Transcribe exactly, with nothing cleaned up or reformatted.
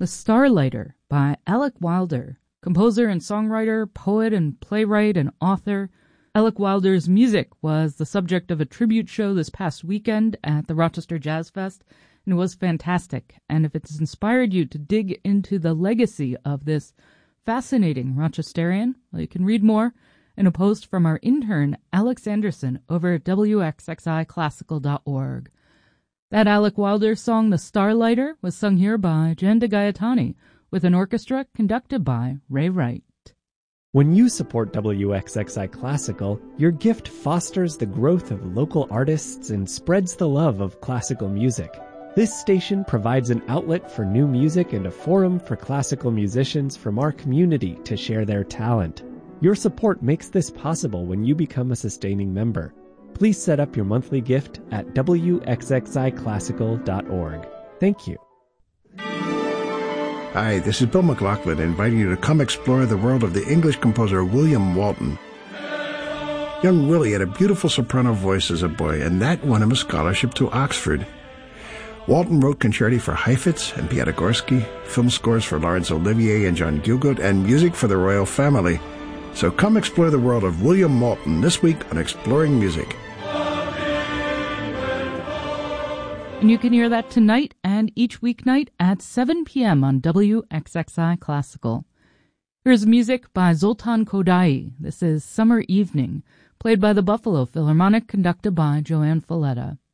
The Starlighter by Alec Wilder, composer and songwriter, poet and playwright and author. Alec Wilder's music was the subject of a tribute show this past weekend at the Rochester Jazz Fest, and it was fantastic. And if it's inspired you to dig into the legacy of this fascinating Rochesterian, well, you can read more in a post from our intern, Alex Anderson, over at W X X I classical dot org. That Alec Wilder song, The Starlighter, was sung here by Jen DeGaetani, with an orchestra conducted by Ray Wright. When you support W X X I Classical, your gift fosters the growth of local artists and spreads the love of classical music. This station provides an outlet for new music and a forum for classical musicians from our community to share their talent. Your support makes this possible when you become a sustaining member. Please set up your monthly gift at W X X I classical dot org. Thank you. Hi, this is Bill McLaughlin inviting you to come explore the world of the English composer William Walton. Young Willie had a beautiful soprano voice as a boy, and that won him a scholarship to Oxford. Walton wrote concerti for Heifetz and Piatigorsky, film scores for Laurence Olivier and John Gielgud, and music for the royal family. So come explore the world of William Walton this week on Exploring Music. And you can hear that tonight and each weeknight at seven p.m. on W X X I Classical. Here's music by Zoltan Kodaly. This is Summer Evening, played by the Buffalo Philharmonic, conducted by Joanne Falletta.